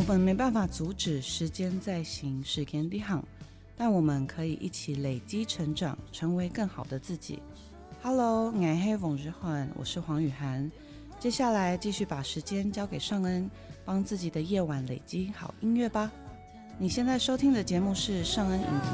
们没办法阻止时间在行，时间在行，但我们可以一起累积成长，成为更好的自己。Hello， 我是冯之焕，我是黄雨涵。接下来继续把时间交给尚恩，帮自己的夜晚累积好音乐吧。你现在收听的节目是尚恩影评